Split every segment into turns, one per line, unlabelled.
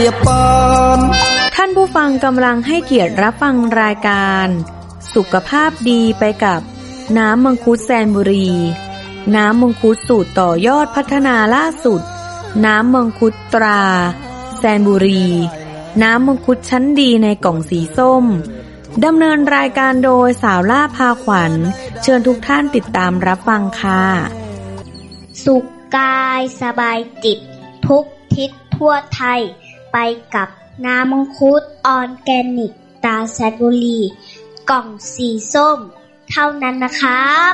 ท่านผู้ฟังกำลังให้เกียรติรับฟังรายการสุขภาพดีไปกับน้ำมังคุดแซนบุรีน้ำมังคุดสูตรต่อยอดพัฒนาล่าสุดน้ำมังคุดตราแซนบุรีน้ำมังคุดชั้นดีในกล่องสีส้มดำเนินรายการโดยสาวล่าพาขวัญเชิญทุกท่านติดตามรับฟังค่ะ
สุขกายสบายจิตทุกทิศทั่วไทยไปกับน้ำมังคุดออร์แกนิกตราแซนบุรีกล่องสีส้มเท่านั้นนะครับ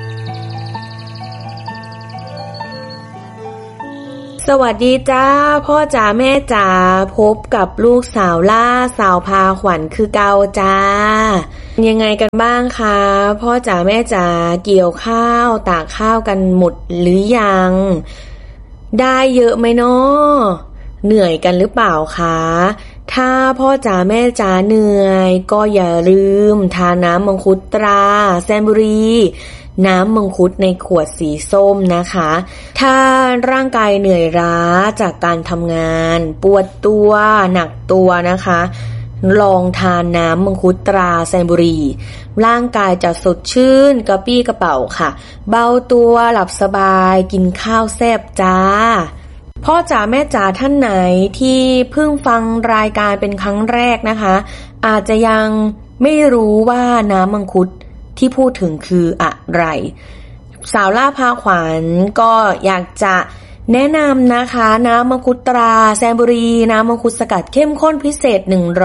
สวัสดีจ้าพ่อจ๋าแม่จ๋าพบกับลูกสาวล่าสาวพาขวัญคือเก่าจ้ายังไงกันบ้างคะพ่อจ๋าแม่จ๋าเกี่ยวข้าวตากข้าวกันหมดหรือยังได้เยอะไหมเนาะเหนื่อยกันหรือเปล่าคะถ้าพ่อจ๋าแม่จ๋าเหนื่อยก็อย่าลืมทานน้ำมังคุดตราแซนบุรีน้ำมังคุดในขวดสีส้มนะคะถ้าร่างกายเหนื่อยล้าจากการทำงานปวดตัวหนักตัวนะคะลองทานน้ำมังคุดตราแซนบุรีร่างกายจะสดชื่นกระปี้กระเป๋าค่ะเบาตัวหลับสบายกินข้าวแซ่บจ้าพ่อจ๋าแม่จ๋าท่านไหนที่เพิ่งฟังรายการเป็นครั้งแรกนะคะอาจจะยังไม่รู้ว่าน้ำมังคุดที่พูดถึงคืออะไรสาวล่าพาขวัญก็อยากจะแนะนำนะคะน้ำมังคุดตราแซนบุรีน้ำมังคุดสกัดเข้มข้นพิเศษ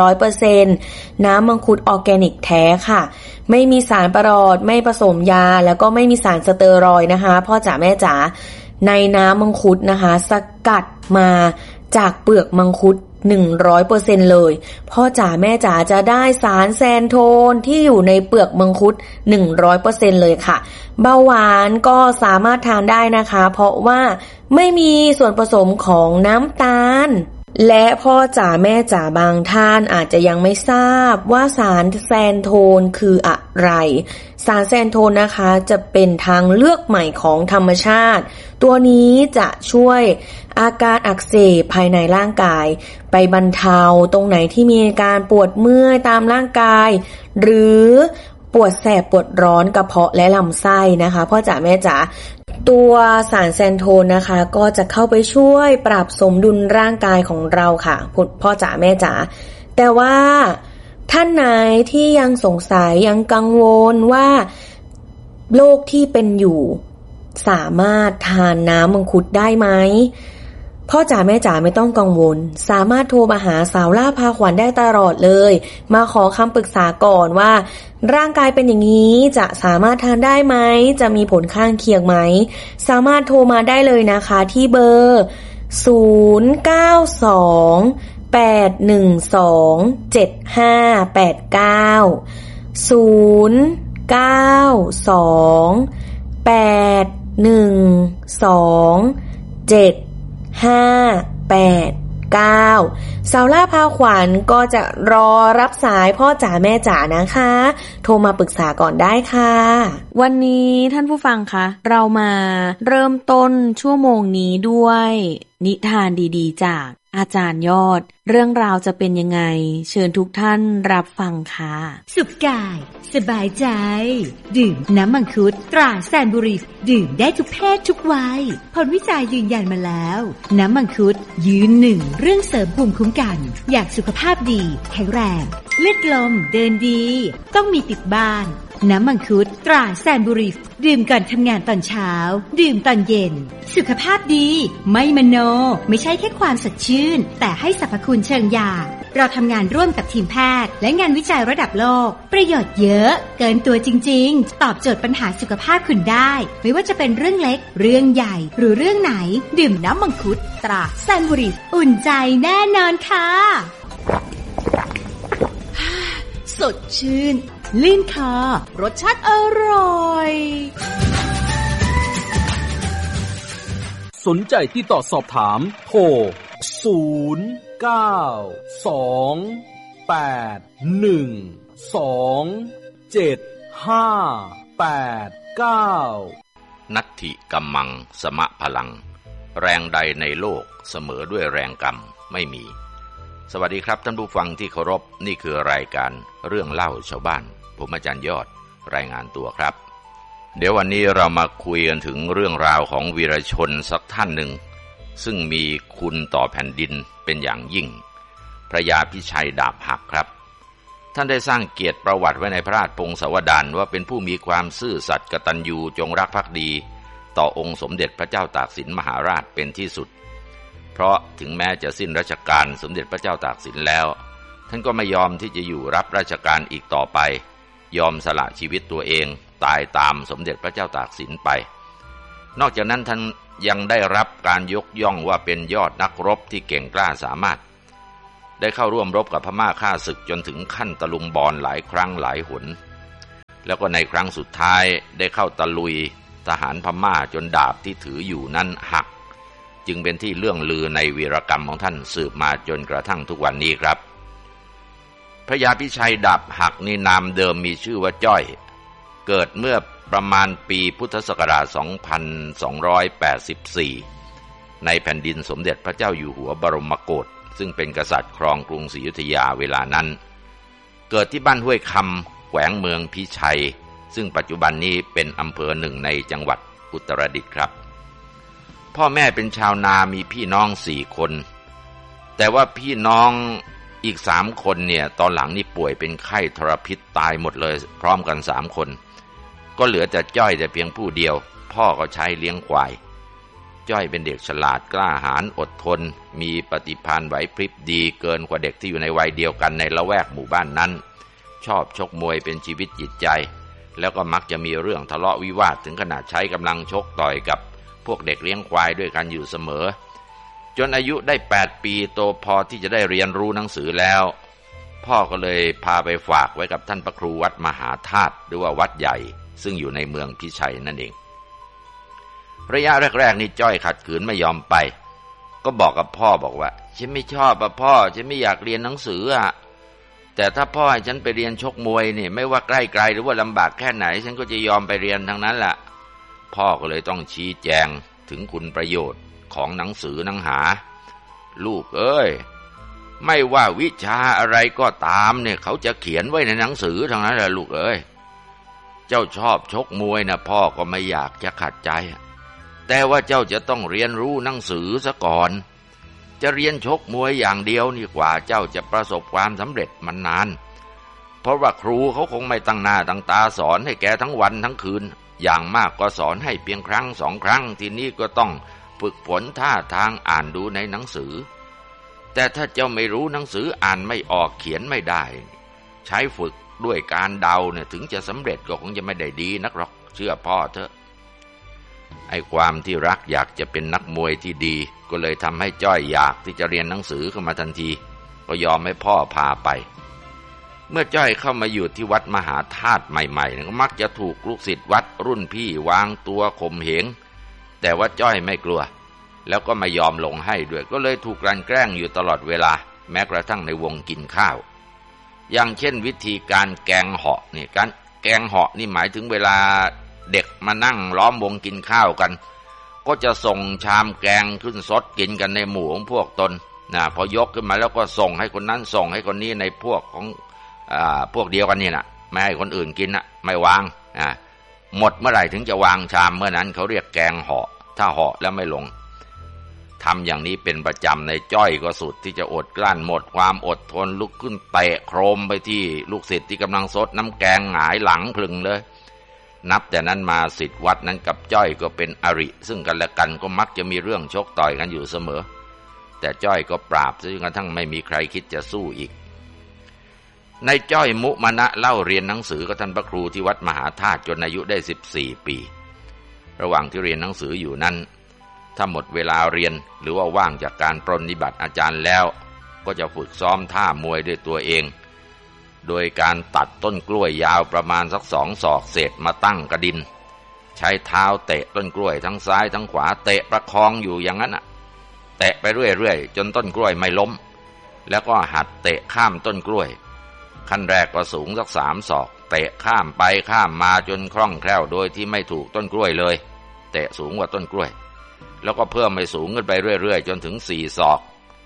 100% น้ำมังคุดออร์แกนิกแท้ค่ะไม่มีสารประหลอดไม่ผสมยาแล้วก็ไม่มีสารสเตียรอยด์นะคะพ่อจ๋าแม่จ๋าในน้ำมังคุดนะคะสกัดมาจากเปลือกมังคุด 100% เลยพ่อจ๋าแม่จ๋าจะได้สารแซนโทนที่อยู่ในเปลือกมังคุด 100% เลยค่ะเบาหวานก็สามารถทานได้นะคะเพราะว่าไม่มีส่วนผสมของน้ำตาลและพ่อจ๋าแม่จ๋าบางท่านอาจจะยังไม่ทราบว่าสารแซนโทนคืออะไรสารแซนโทนนะคะจะเป็นทางเลือกใหม่ของธรรมชาติตัวนี้จะช่วยอาการอักเสบภายในร่างกายไปบรรเทาตรงไหนที่มีอาการปวดเมื่อยตามร่างกายหรือปวดแสบปวดร้อนกระเพาะและลำไส้นะคะพ่อจ๋าแม่จ๋าตัวสารแซนโทนนะคะก็จะเข้าไปช่วยปรับสมดุลร่างกายของเราค่ะพ่อจ๋าแม่จ๋าแต่ว่าท่านไหนที่ยังสงสัยยังกังวลว่าโรคที่เป็นอยู่สามารถทานน้ำมังคุดได้ไหมพ่อจ๋าแม่จ๋าไม่ต้องกังวลสามารถโทรมาหาสาวล่าพาขวัญได้ตลอดเลยมาขอคำปรึกษาก่อนว่าร่างกายเป็นอย่างนี้จะสามารถทานได้ไหมจะมีผลข้างเคียงไหมสามารถโทรมาได้เลยนะคะที่เบอร์สาวล่าพาขวัญก็จะรอรับสายพ่อจ๋าแม่จ๋านะคะโทรมาปรึกษาก่อนได้ค่ะวันนี้ท่านผู้ฟังคะเรามาเริ่มต้นชั่วโมงนี้ด้วยนิทานดีๆจากอาจารย์ยอดเรื่องราวจะเป็นยังไงเชิญทุกท่านรับฟังค่ะ
สุขกายสบายใจดื่มน้ำมังคุดตราแซนบุรีดื่มได้ทุกเพศทุกวัยผลวิจัยยืนยันมาแล้วน้ำมังคุดยืนหนึ่งเรื่องเสริมภูมิคุ้มกันอยากสุขภาพดีแข็งแรงเลือดลมเดินดีต้องมีติดบ้านน้ำมังคุดตราแซนบุรีดื่มก่อนทำงานตอนเช้าดื่มตอนเย็นสุขภาพดีไม่มโนไม่ใช่แค่ความสดชื่นแต่ให้สรรพคุณเชิงยาเราทำงานร่วมกับทีมแพทย์และงานวิจัยระดับโลกประโยชน์เยอะเกินตัวจริงๆตอบโจทย์ปัญหาสุขภาพคุณได้ไม่ว่าจะเป็นเรื่องเล็กเรื่องใหญ่หรือเรื่องไหนดื่มน้ำมังคุดตราแซนบุรีอุ่นใจแน่นอนค่ะสดชื่นลื่นคอรสชาติอร่อย
สนใจที่ต่อสอบถามโทร
0922812759นัตถิกัมมังสมะพลังแรงใดในโลกเสมอด้วยแรงกรรมไม่มีสวัสดีครับท่านผู้ฟังที่เคารพนี่คือรายการเรื่องเล่าชาวบ้านผมอาจารย์ยอดรายงานตัวครับเดี๋ยววันนี้เรามาคุยกันถึงเรื่องราวของวีรชนสักท่านหนึ่งซึ่งมีคุณต่อแผ่นดินเป็นอย่างยิ่งพระยาพิชัยดาบหักครับท่านได้สร้างเกียรติประวัติไว้ในพระราชพงศาวดารว่าเป็นผู้มีความซื่อสัตย์กตัญญูจงรักภักดีต่อองค์สมเด็จพระเจ้าตากสินมหาราชเป็นที่สุดเพราะถึงแม้จะสิ้นราชการสมเด็จพระเจ้าตากสินแล้วท่านก็ไม่ยอมที่จะอยู่รับราชการอีกต่อไปยอมสละชีวิตตัวเองตายตามสมเด็จพระเจ้าตากสินไปนอกจากนั้นท่านยังได้รับการยกย่องว่าเป็นยอดนักรบที่เก่งกล้าสามารถได้เข้าร่วมรบกับพม่าฆ่าศึกจนถึงขั้นตะลุมบอลหลายครั้งหลายหนแล้วก็ในครั้งสุดท้ายได้เข้าตะลุยทหารพม่าจนดาบที่ถืออยู่นั้นหักจึงเป็นที่เลื่องลือในวีรกรรมของท่านสืบมาจนกระทั่งทุกวันนี้ครับพระยาพิชัยดาบหักนี่นามเดิมมีชื่อว่าจ้อยเกิดเมื่อประมาณปีพุทธศักราช 2284 ในแผ่นดินสมเด็จพระเจ้าอยู่หัวบรมโกศซึ่งเป็นกษัตริย์ครองกรุงศรีอยุธยาเวลานั้นเกิดที่บ้านห้วยคำแขวงเมืองพิชัยซึ่งปัจจุบันนี้เป็นอำเภอหนึ่งในจังหวัดอุตรดิตถ์ครับพ่อแม่เป็นชาวนามีพี่น้อง4 คนแต่ว่าพี่น้องอีก3 คนเนี่ยตอนหลังนี่ป่วยเป็นไข้ทรพิษตายหมดเลยพร้อมกัน3 คนก็เหลือแต่จ้อยแต่เพียงผู้เดียวพ่อก็ใช้เลี้ยงควายจ้อยเป็นเด็กฉลาดกล้าหาญอดทนมีปฏิภาณไหวพริบดีเกินกว่าเด็กที่อยู่ในวัยเดียวกันในละแวกหมู่บ้านนั้นชอบชกมวยเป็นชีวิตจิตใจแล้วก็มักจะมีเรื่องทะเลาะวิวาทถึงขนาดใช้กำลังชกต่อยกับพวกเด็กเลี้ยงควายด้วยกันอยู่เสมอจนอายุได้8 ปีโตพอที่จะได้เรียนรู้หนังสือแล้วพ่อก็เลยพาไปฝากไว้กับท่านพระครูวัดมหาธาตุหรือว่าวัดใหญ่ซึ่งอยู่ในเมืองพิชัยนั่นเองระยะแรกๆนี่จ้อยขัดขืนไม่ยอมไปก็บอกกับพ่อบอกว่าฉันไม่ชอบพ่อฉันไม่อยากเรียนหนังสือแต่ถ้าพ่อให้ฉันไปเรียนชกมวยนี่ไม่ว่าใกล้ไกลหรือว่าลำบากแค่ไหนฉันก็จะยอมไปเรียนทั้งนั้นแหละพ่อก็เลยต้องชี้แจงถึงคุณประโยชน์ของหนังสือหนังหาลูกเอ้ยไม่ว่าวิชาอะไรก็ตามเนี่ยเขาจะเขียนไว้ในหนังสือทั้งนั้นแหละลูกเอ้ยเจ้าชอบชกมวยนะพ่อก็ไม่อยากจะขัดใจแต่ว่าเจ้าจะต้องเรียนรู้หนังสือซะก่อนจะเรียนชกมวยอย่างเดียวนี่กว่าเจ้าจะประสบความสำเร็จมันนานเพราะว่าครูเขาคงไม่ตั้งหน้าตั้งตาสอนให้แกทั้งวันทั้งคืนอย่างมากก็สอนให้เพียงครั้ง2 ครั้งทีนี้ก็ต้องฝึกฝนท่าทางอ่านดูในหนังสือแต่ถ้าเจ้าไม่รู้หนังสืออ่านไม่ออกเขียนไม่ได้ใช้ฝึกด้วยการเดาเนี่ยถึงจะสำเร็จก็คงจะไม่ได้ดีนักหรอกเชื่อพ่อเถอะไอ้ความที่รักอยากจะเป็นนักมวยที่ดีก็เลยทำให้จ้อยอยากที่จะเรียนหนังสือขึ้นมาทันทีก็ยอมให้พ่อพาไปเมื่อจ้อยเข้ามาอยู่ที่วัดมหาธาตุใหม่ๆก็มักจะถูกลูกศิษย์วัดรุ่นพี่วางตัวข่มเหงแต่ว่าจ้อยไม่กลัวแล้วก็ไม่ยอมลงให้ด้วยก็เลยถูกกลั่นแกล้งอยู่ตลอดเวลาแม้กระทั่งในวงกินข้าวอย่างเช่นวิธีการแกงเหาะนี่การแกงเหาะนี่หมายถึงเวลาเด็กมานั่งล้อมวงกินข้าวกันก็จะส่งชามแกงขึ้นซดกินกันในหมู่ของพวกตนพอยกขึ้นมาแล้วก็ส่งให้คนนั้นส่งให้คนนี้ในพวกของพวกเดียวกันนี่นะไม่ให้คนอื่นกินนะไม่วางหมดเมื่อไหร่ถึงจะวางชามเมื่อนั้นเขาเรียกแกงเหาะถ้าเหาะแล้วไม่ลงทำอย่างนี้เป็นประจำในจ้อยก็สุดที่จะอดกลั้นหมดความอดทนลุกขึ้นเตะโครมไปที่ลูกศิษย์ที่กำลังซดน้ำแกงหงายหลังพลึงเลยนับแต่นั้นมาศิษย์วัดนั้นกับจ้อยก็เป็นอริซึ่งกันและกันก็มักจะมีเรื่องชกต่อยกันอยู่เสมอแต่จ้อยก็ปราบจนกระทั่งไม่มีใครคิดจะสู้อีกในจ้อยมุมานะเล่าเรียนหนังสือกับท่านพระครูที่วัดมหาธาตุจนอายุได้14 ปีระหว่างที่เรียนหนังสืออยู่นั้นถ้าหมดเวลาเรียนหรือว่าว่างจากการปรนนิบัติอาจารย์แล้วก็จะฝึกซ้อมท่ามวยด้วยตัวเองโดยการตัดต้นกล้วยยาวประมาณสัก2 ศอกเศษมาตั้งกระดินใช้เท้าเตะต้นกล้วยทั้งซ้ายทั้งขวาเตะประคองอยู่อย่างนั้นเตะไปเรื่อยๆจนต้นกล้วยไม่ล้มแล้วก็หัดเตะข้ามต้นกล้วยขั้นแรกก็สูงสัก3 ศอกเตะข้ามไปข้ามมาจนคล่องแคล่วโดยที่ไม่ถูกต้นกล้วยเลยเตะสูงกว่าต้นกล้วยแล้วก็เพิ่มไปสูงขึ้นไปเรื่อยๆจนถึง4 ศอกเต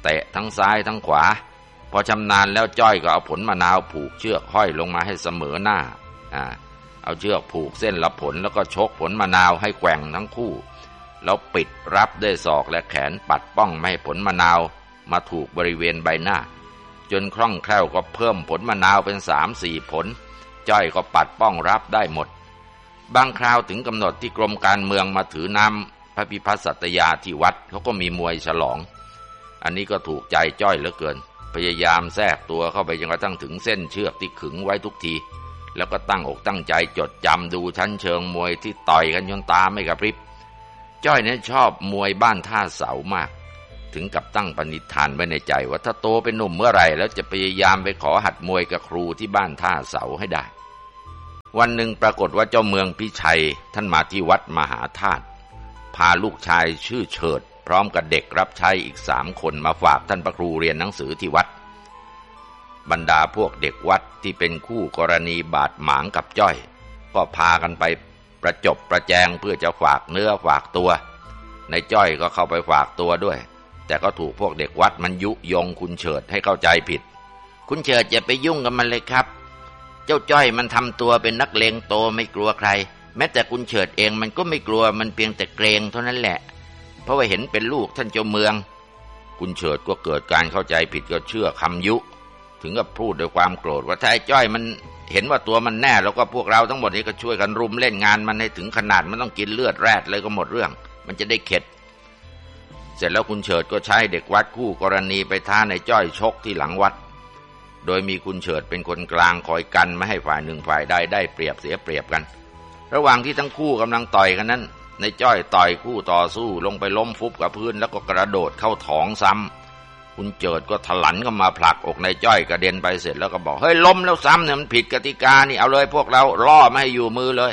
ตะทั้งซ้ายทั้งขวาพอชำนาญแล้วจ้อยก็เอาผลมะนาวผูกเชือกห้อยลงมาให้เสมอหน้าเอาเชือกผูกเส้นละผลแล้วก็ชกผลมะนาวให้แกว่งทั้งคู่แล้วปิดรับด้วยศอกและแขนปัดป้องไม่ให้ผลมะนาวมาถูกบริเวณใบหน้าจนคล่องแคล่วก็เพิ่มผลมะนาวเป็น 3-4 ผลจ้อยก็ปัดป้องรับได้หมดบางคราวถึงกำหนดที่กรมการเมืองมาถือน้ำพระพิพัฒน์สัตยาที่วัดเขาก็มีมวยฉลองอันนี้ก็ถูกใจจ้อยเหลือเกินพยายามแทรกตัวเข้าไปจนกระทั่งถึงเส้นเชือกที่ขึงไว้ทุกทีแล้วก็ตั้งอกตั้งใจจดจำดูชั้นเชิงมวยที่ต่อยกันจนตาไม่กระพริบจ้อยเนี่ยชอบมวยบ้านท่าเสามากถึงกับตั้งปณิธานไว้ในใจว่าถ้าโตเป็นหนุ่มเมื่อไหร่แล้วจะพยายามไปขอหัดมวยกับครูที่บ้านท่าเสาให้ได้วันหนึ่งปรากฏว่าเจ้าเมืองพิชัยท่านมาที่วัดมหาธาตุพาลูกชายชื่อเฉิดพร้อมกับเด็กรับใช้อีก3 คนมาฝากท่านพระครูเรียนหนังสือที่วัดบรรดาพวกเด็กวัดที่เป็นคู่กรณีบาดหมางกับจ้อยก็พากันไปประจบประแจงเพื่อจะฝากเนื้อฝากตัวในจ้อยก็เข้าไปฝากตัวด้วยแต่ก็ถูกพวกเด็กวัดมันยุยงคุณเฉิดให้เข้าใจผิดคุณเฉิดอย่าไปยุ่งกับมันเลยครับเจ้าจ้อยมันทำตัวเป็นนักเลงโตไม่กลัวใครแม้แต่คุณเฉิดเองมันก็ไม่กลัวมันเพียงแต่เกรงเท่านั้นแหละเพราะว่าเห็นเป็นลูกท่านเจ้าเมืองคุณเฉิดก็เกิดการเข้าใจผิดก็เชื่อคำยุถึงกับพูดด้วยความโกรธว่าถ้าไอ้จ้อยมันเห็นว่าตัวมันแน่แล้วก็พวกเราทั้งหมดนี้ก็ช่วยกันรุมเล่นงานมันให้ถึงขนาดมันต้องกินเลือดแรดเลยก็หมดเรื่องมันจะได้เข็ดเสร็จแล้วคุณเฉิดก็ใช้เด็กวัดคู่กรณีไปท้าในจ้อยชกที่หลังวัดโดยมีคุณเฉิดเป็นคนกลางคอยกันไม่ให้ฝ่ายหนึ่งฝ่ายใดได้เปรียบเสียเปรียบกันระหว่างที่ทั้งคู่กำลังต่อยกันนั้นในจ้อยต่อยคู่ต่อสู้ลงไปล้มฟุบกับพื้นแล้วก็กระโดดเข้าท้องซ้ำคุณเจิดก็ถลันเข้ามาผลักอกในจ้อยกระเด็นไปเสร็จแล้วก็บอกเฮ้ยล้มแล้วซ้ำเนี่ยมันผิดกติกานี่เอาเลยพวกเราล่อไม่ให้อยู่มือเลย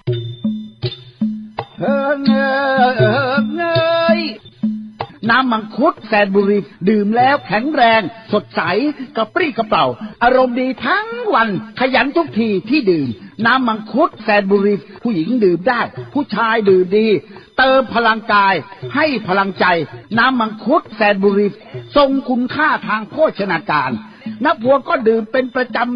น้ำมังคุดแสนบุรีดื่มแล้วแข็งแรงสดใสกระปรี้กระเปร่าอารมณ์ดีทั้งวันขยันทุกทีที่ดื่มน้ำมังคุดแสนบุรีผู้หญิงดื่มได้ผู้ชายดื่มดีเติมพลังกายให้พลังใจน้ำมังคุดแสนบุรีทรงคุณค่าทางโภชนาการนักบวชก็ดื่มเป็นประจำ